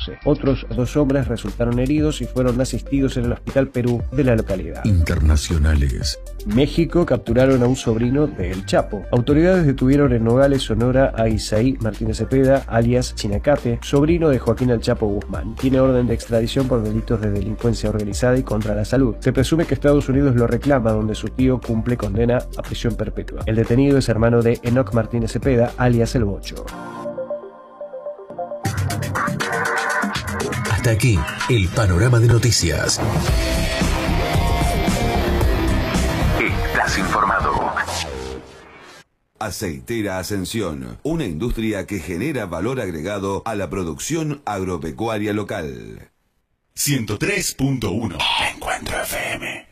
2012. Otros 2 hombres resultaron heridos y fueron asistidos en el Hospital Perú de la localidad. Internacionales. México capturaron a un sobrino de El Chapo. Autoridades detuvieron en Nogales, Sonora, a Isaí Martínez Cepeda, alias Chinacate, sobrino de Joaquín El Chapo Guzmán. Tiene orden de extradición por delitos de delincuencia organizada y contra la salud. Se presume que Estados Unidos lo reclama, donde su tío cumple condena a prisión perpetua. El detenido es hermano de Enoc Martínez Cepeda, alias El Bocho. Hasta aquí el panorama de noticias. Estás informado. Aceitera Ascensión, una industria que genera valor agregado a la producción agropecuaria local. 103.1 Encuentro FM.